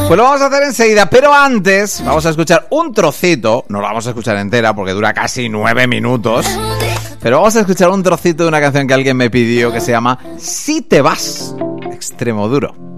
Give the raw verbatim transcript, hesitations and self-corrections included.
Pues lo vamos a hacer enseguida, pero antes vamos a escuchar un trocito. No lo vamos a escuchar entera porque dura casi nueve minutos. Pero vamos a escuchar un trocito de una canción que alguien me pidió que se llama Si te vas, Extremoduro.